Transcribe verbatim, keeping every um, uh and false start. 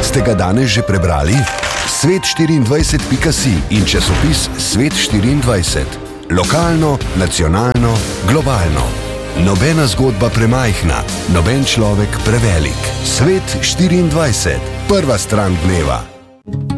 Ste ga danes že prebrali? svet štiriindvajset pika si in časopis Svet štiriindvajset. Lokalno, nacionalno, globalno. Nobena zgodba premajhna, noben človek prevelik. Svet štiriindvajset. Prva stran dneva.